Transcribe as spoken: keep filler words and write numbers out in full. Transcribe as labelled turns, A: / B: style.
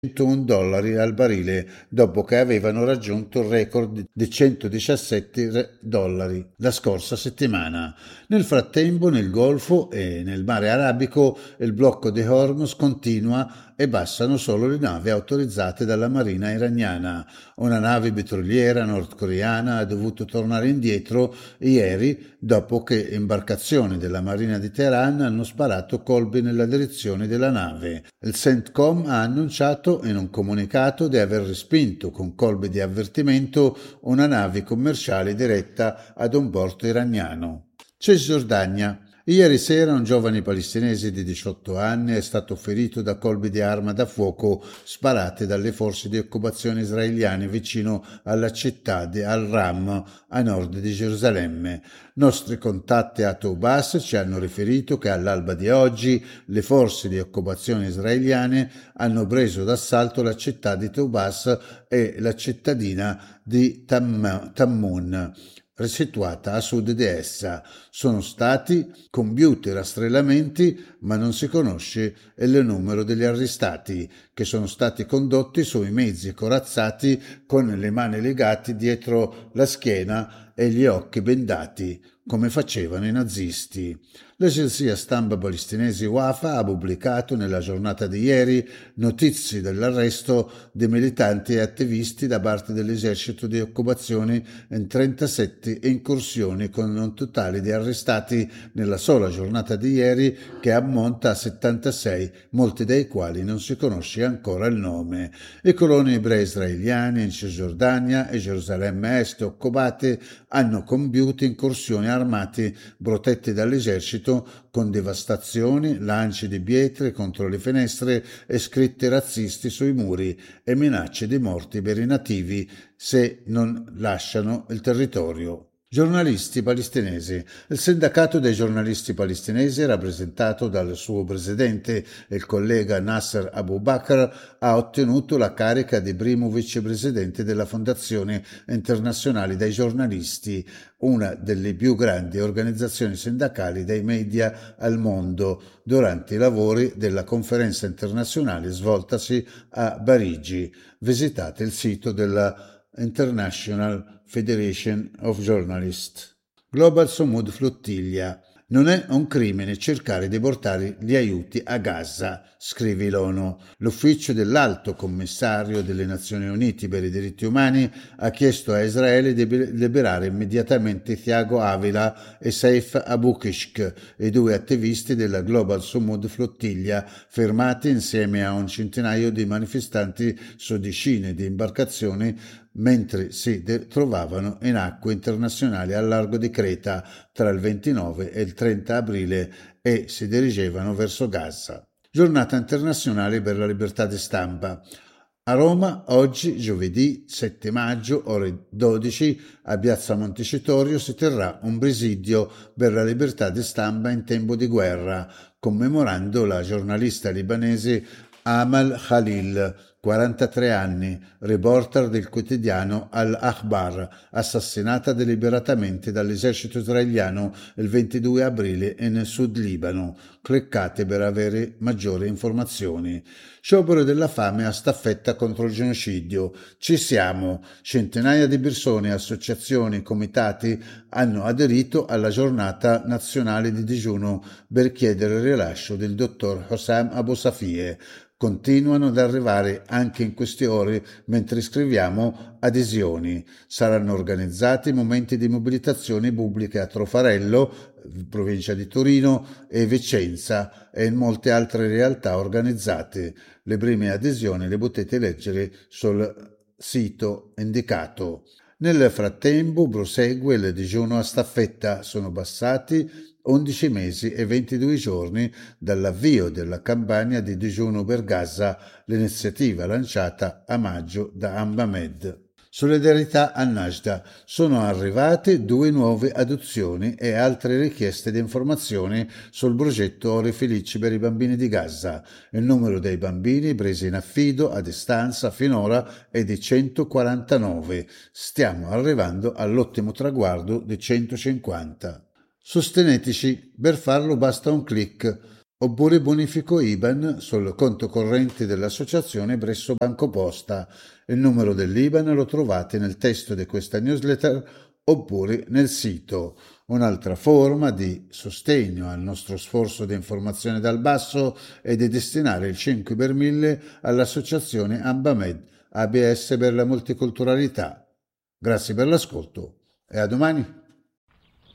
A: centouno dollari al barile dopo che avevano raggiunto il record di centodiciassette dollari la scorsa settimana. Nel frattempo nel Golfo e nel Mare Arabico il blocco di Hormuz continua e bastano solo le navi autorizzate dalla marina iraniana. Una nave petroliera nordcoreana ha dovuto tornare indietro ieri dopo che imbarcazioni della marina di Teheran hanno sparato colpi nella direzione della nave. Il CENTCOM ha annunciato in un comunicato di aver respinto con colpi di avvertimento una nave commerciale diretta ad un porto iraniano. Cisgiordania. Ieri sera un giovane palestinese di diciotto anni è stato ferito da colpi di arma da fuoco sparate dalle forze di occupazione israeliane vicino alla città di Al-Ram, a nord di Gerusalemme. Nostri contatti a Toubas ci hanno riferito che all'alba di oggi le forze di occupazione israeliane hanno preso d'assalto la città di Toubas e la cittadina di Tam- Tammun, situata a sud di essa. Sono stati compiuti rastrellamenti, ma non si conosce il numero degli arrestati, che sono stati condotti sui mezzi corazzati con le mani legate dietro la schiena e gli occhi bendati, come facevano i nazisti. L'agenzia stampa palestinese Wafa ha pubblicato nella giornata di ieri notizie dell'arresto di militanti e attivisti da parte dell'esercito di occupazione in trentasette incursioni, con un totale di arrestati nella sola giornata di ieri che ammonta a settantasei, molti dei quali non si conosce ancora il nome. I coloni ebrei israeliani in Cisgiordania e Gerusalemme Est occupate hanno compiuto incursioni armate protette dall'esercito con devastazioni, lanci di pietre contro le finestre e scritti razzisti sui muri e minacce di morti per i nativi se non lasciano il territorio. Giornalisti palestinesi. Il sindacato dei giornalisti palestinesi, rappresentato dal suo presidente, il collega Nasser Abu Bakr, ha ottenuto la carica di primo vicepresidente della Fondazione Internazionale dei Giornalisti, una delle più grandi organizzazioni sindacali dei media al mondo, durante i lavori della conferenza internazionale svoltasi a Parigi. Visitate il sito della International Federation of Journalists. Global Sumud Flottiglia. Non è un crimine cercare di portare gli aiuti a Gaza, scrive l'ONU. L'ufficio dell'Alto Commissario delle Nazioni Unite per i diritti umani ha chiesto a Israele di liberare immediatamente Thiago Avila e Saif Abukishk, i due attivisti della Global Sumud Flottiglia, fermati insieme a un centinaio di manifestanti su decine di imbarcazioni mentre si trovavano in acque internazionali al largo di Creta tra il ventinove e il trenta aprile e si dirigevano verso Gaza. Giornata internazionale per la libertà di stampa. A Roma, oggi, giovedì sette maggio, ore dodici, a Piazza Montecitorio si terrà un presidio per la libertà di stampa in tempo di guerra, commemorando la giornalista libanese Amal Khalil, quarantatré anni, reporter del quotidiano Al-Akhbar, assassinata deliberatamente dall'esercito israeliano il ventidue aprile in Sud Libano. Cliccate per avere maggiori informazioni. Sciopero della fame a staffetta contro il genocidio. Ci siamo. Centinaia di persone, associazioni, comitati hanno aderito alla giornata nazionale di digiuno per chiedere il rilascio del dottor Hossam Abu Safie. Continuano ad arrivare anche in queste ore mentre scriviamo adesioni. Saranno organizzati momenti di mobilitazione pubblica a Trofarello, provincia di Torino, e Vicenza e in molte altre realtà organizzate. Le prime adesioni le potete leggere sul sito indicato. Nel frattempo prosegue il digiuno a staffetta. Sono passati undici mesi e ventidue giorni dall'avvio della campagna di digiuno per Gaza, l'iniziativa lanciata a maggio da Ambamed. Solidarietà a Najda. Sono arrivate due nuove adozioni e altre richieste di informazioni sul progetto Ore Felici per i bambini di Gaza. Il numero dei bambini presi in affido a distanza finora è di centoquarantanove. Stiamo arrivando all'ottimo traguardo di centocinquanta. Sosteneteci, per farlo basta un clic. oppure bonifico I B A N sul conto corrente dell'associazione presso BancoPosta. Il numero dell'I B A N lo trovate nel testo di questa newsletter oppure nel sito. Un'altra forma di sostegno al nostro sforzo di informazione dal basso è di destinare il cinque per mille all'associazione Ambamed, A B S per la multiculturalità. Grazie per l'ascolto e a domani.